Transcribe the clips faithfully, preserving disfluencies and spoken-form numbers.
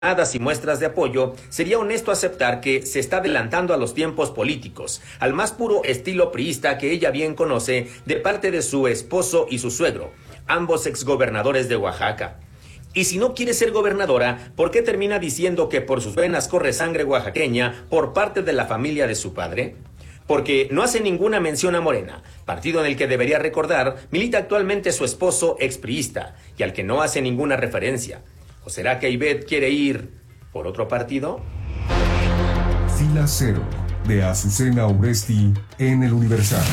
y muestras de apoyo, sería honesto aceptar que se está adelantando a los tiempos políticos, al más puro estilo priista que ella bien conoce de parte de su esposo y su suegro, ambos exgobernadores de Oaxaca. Y si no quiere ser gobernadora, ¿por qué termina diciendo que por sus venas corre sangre oaxaqueña por parte de la familia de su padre? Porque no hace ninguna mención a Morena, partido en el que debería recordar milita actualmente su esposo expriista y al que no hace ninguna referencia. ¿O será que Ivette quiere ir por otro partido? Fila Cero, de Azucena Uresti, en El Universal.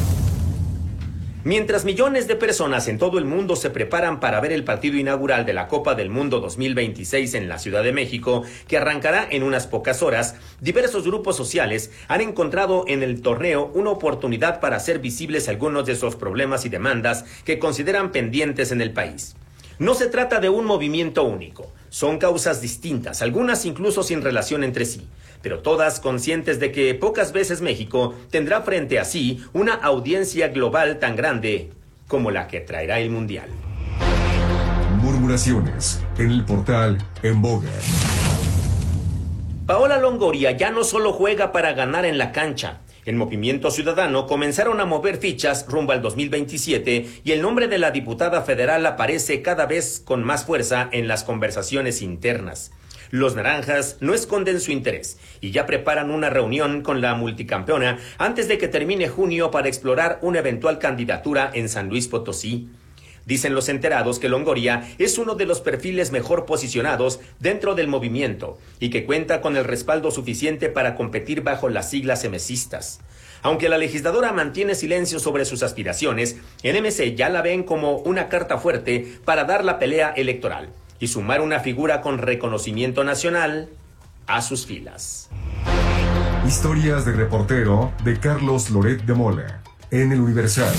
Mientras millones de personas en todo el mundo se preparan para ver el partido inaugural de la Copa del Mundo dos mil veintiséis en la Ciudad de México, que arrancará en unas pocas horas, diversos grupos sociales han encontrado en el torneo una oportunidad para hacer visibles algunos de esos problemas y demandas que consideran pendientes en el país. No se trata de un movimiento único, son causas distintas, algunas incluso sin relación entre sí, pero todas conscientes de que pocas veces México tendrá frente a sí una audiencia global tan grande como la que traerá el Mundial. Murmuraciones en el portal En Boga. Paola Longoria ya no solo juega para ganar en la cancha. En Movimiento Ciudadano comenzaron a mover fichas rumbo al dos mil veintisiete y el nombre de la diputada federal aparece cada vez con más fuerza en las conversaciones internas. Los naranjas no esconden su interés y ya preparan una reunión con la multicampeona antes de que termine junio para explorar una eventual candidatura en San Luis Potosí. Dicen los enterados que Longoria es uno de los perfiles mejor posicionados dentro del movimiento y que cuenta con el respaldo suficiente para competir bajo las siglas emesistas. Aunque la legisladora mantiene silencio sobre sus aspiraciones, en M C ya la ven como una carta fuerte para dar la pelea electoral y sumar una figura con reconocimiento nacional a sus filas. Historias de reportero de Carlos Loret de Mola, en El Universal.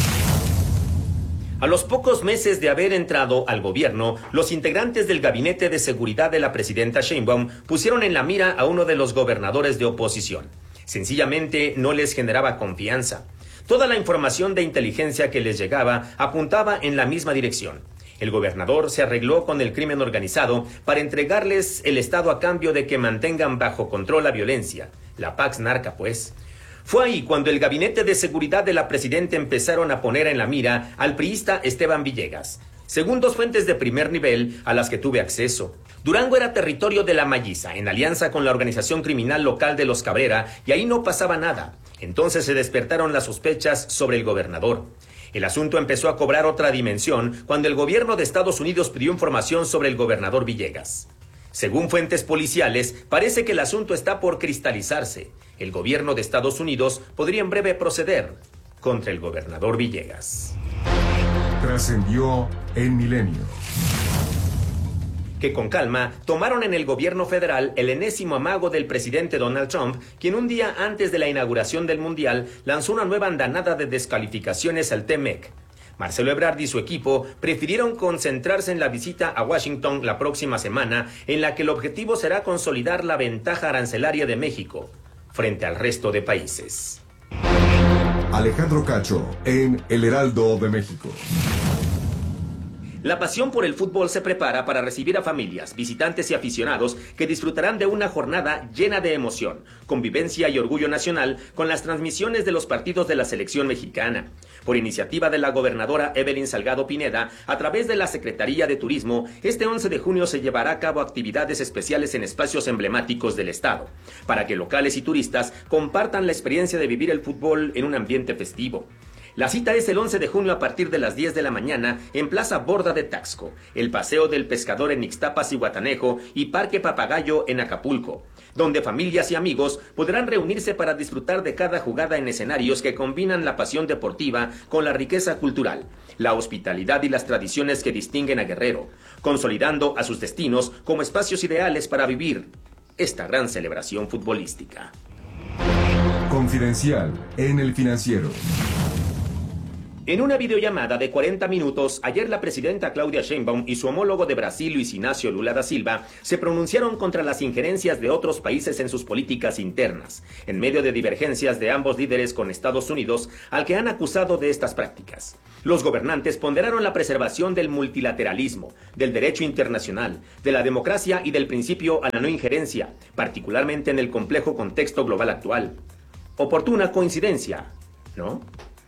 A los pocos meses de haber entrado al gobierno, los integrantes del Gabinete de Seguridad de la presidenta Sheinbaum pusieron en la mira a uno de los gobernadores de oposición. Sencillamente no les generaba confianza. Toda la información de inteligencia que les llegaba apuntaba en la misma dirección. El gobernador se arregló con el crimen organizado para entregarles el Estado a cambio de que mantengan bajo control la violencia. La Pax Narca, pues. Fue ahí cuando el Gabinete de Seguridad de la presidenta empezaron a poner en la mira al priista Esteban Villegas, según dos fuentes de primer nivel a las que tuve acceso. Durango era territorio de la Malliza, en alianza con la organización criminal local de los Cabrera, y ahí no pasaba nada. Entonces se despertaron las sospechas sobre el gobernador. El asunto empezó a cobrar otra dimensión cuando el gobierno de Estados Unidos pidió información sobre el gobernador Villegas. Según fuentes policiales, parece que el asunto está por cristalizarse. El gobierno de Estados Unidos podría en breve proceder contra el gobernador Villegas. Trascendió en Milenio. Que con calma tomaron en el gobierno federal el enésimo amago del presidente Donald Trump, quien un día antes de la inauguración del Mundial lanzó una nueva andanada de descalificaciones al T M E C. Marcelo Ebrard y su equipo prefirieron concentrarse en la visita a Washington la próxima semana, en la que el objetivo será consolidar la ventaja arancelaria de México frente al resto de países. Alejandro Cacho, en El Heraldo de México. La pasión por el fútbol se prepara para recibir a familias, visitantes y aficionados que disfrutarán de una jornada llena de emoción, convivencia y orgullo nacional con las transmisiones de los partidos de la selección mexicana. Por iniciativa de la gobernadora Evelyn Salgado Pineda, a través de la Secretaría de Turismo, este once de junio se llevará a cabo actividades especiales en espacios emblemáticos del estado, para que locales y turistas compartan la experiencia de vivir el fútbol en un ambiente festivo. La cita es el once de junio a partir de las diez de la mañana en Plaza Borda de Taxco, el Paseo del Pescador en Ixtapas y Guatanejo y Parque Papagayo en Acapulco, donde familias y amigos podrán reunirse para disfrutar de cada jugada en escenarios que combinan la pasión deportiva con la riqueza cultural, la hospitalidad y las tradiciones que distinguen a Guerrero, consolidando a sus destinos como espacios ideales para vivir esta gran celebración futbolística. Confidencial en El Financiero. En una videollamada de cuarenta minutos, ayer la presidenta Claudia Sheinbaum y su homólogo de Brasil, Luis Ignacio Lula da Silva, se pronunciaron contra las injerencias de otros países en sus políticas internas, en medio de divergencias de ambos líderes con Estados Unidos, al que han acusado de estas prácticas. Los gobernantes ponderaron la preservación del multilateralismo, del derecho internacional, de la democracia y del principio a la no injerencia, particularmente en el complejo contexto global actual. Oportuna coincidencia, ¿no?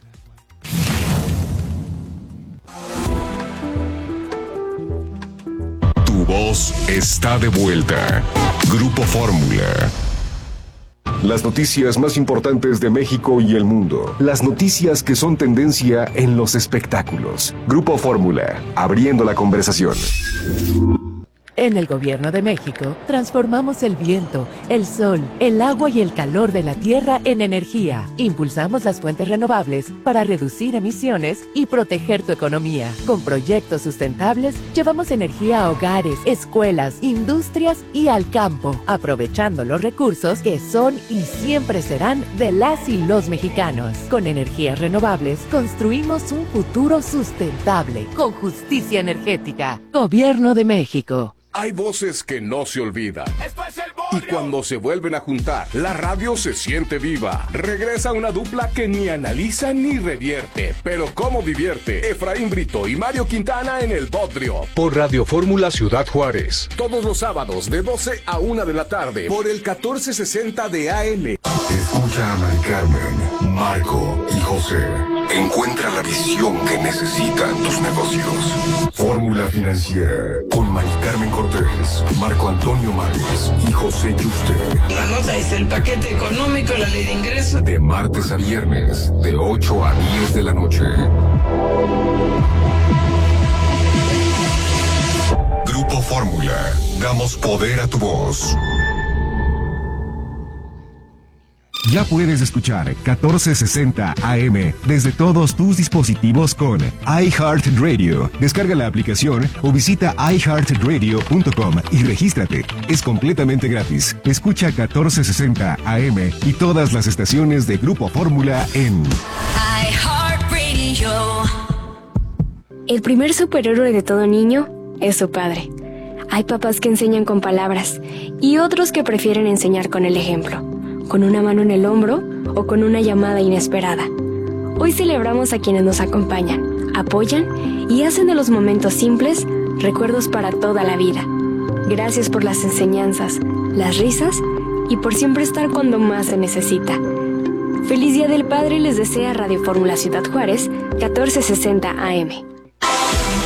Tu voz está de vuelta. Grupo Fórmula. Las noticias más importantes de México y el mundo. Las noticias que son tendencia en los espectáculos. Grupo Fórmula, abriendo la conversación. En el Gobierno de México, transformamos el viento, el sol, el agua y el calor de la tierra en energía. Impulsamos las fuentes renovables para reducir emisiones y proteger tu economía. Con proyectos sustentables, llevamos energía a hogares, escuelas, industrias y al campo, aprovechando los recursos que son y siempre serán de las y los mexicanos. Con energías renovables, construimos un futuro sustentable, con justicia energética. Gobierno de México. Hay voces que no se olvidan. Y cuando se vuelven a juntar, la radio se siente viva. Regresa una dupla que ni analiza ni revierte. Pero cómo divierte. Efraín Brito y Mario Quintana en El Bodrio. Por Radio Fórmula Ciudad Juárez. Todos los sábados de doce a una de la tarde. Por el catorce sesenta de A M. Escucha a Mari Carmen, Marco y José. Encuentra la visión que necesitan tus negocios. Fórmula Financiera con Mari Carmen Cortés, Marco Antonio Márquez y José Yuste. La nota es el paquete económico, la ley de ingresos. De martes a viernes, de ocho a diez de la noche. Grupo Fórmula. Damos poder a tu voz. Ya puedes escuchar catorce sesenta A M desde todos tus dispositivos con iHeartRadio. Descarga la aplicación o visita i heart radio punto com y regístrate. Es completamente gratis. Escucha catorce sesenta A M y todas las estaciones de Grupo Fórmula en iHeartRadio. El primer superhéroe de todo niño es su padre. Hay papás que enseñan con palabras y otros que prefieren enseñar con el ejemplo. Con una mano en el hombro o con una llamada inesperada. Hoy celebramos a quienes nos acompañan, apoyan y hacen de los momentos simples recuerdos para toda la vida. Gracias por las enseñanzas, las risas y por siempre estar cuando más se necesita. Feliz Día del Padre les desea Radio Fórmula Ciudad Juárez, catorce sesenta A M.